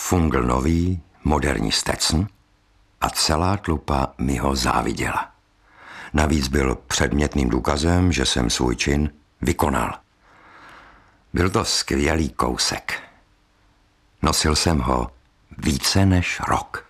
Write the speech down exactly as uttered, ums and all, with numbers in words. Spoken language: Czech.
Fungl nový, moderní Stetson a celá tlupa mi ho záviděla. Navíc byl předmětným důkazem, že jsem svůj čin vykonal. Byl to skvělý kousek. Nosil jsem ho více než rok.